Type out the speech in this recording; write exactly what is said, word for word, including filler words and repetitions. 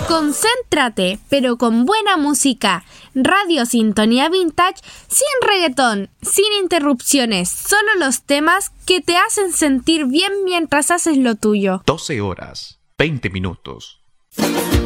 Concéntrate, pero con buena música. Radio Sintonía Vintage, sin reggaetón, sin interrupciones, solo los temas que te hacen sentir bien mientras haces lo tuyo. doce horas, veinte minutos.